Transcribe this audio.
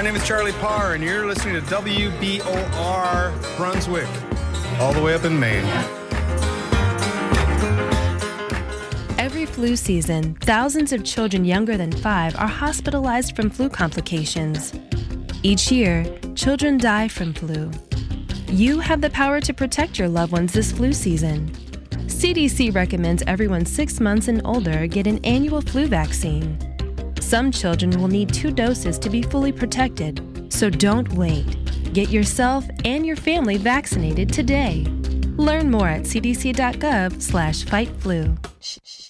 name is Charlie Parr, and you're listening to WBOR Brunswick, all the way up in Maine. Every flu season, thousands of children younger than 5 are hospitalized from flu complications. Each year, children die from flu. You have the power to protect your loved ones this flu season. CDC recommends everyone 6 months and older get an annual flu vaccine. Some children will need 2 doses to be fully protected, so don't wait. Get yourself and your family vaccinated today. Learn more at cdc.gov/fightflu.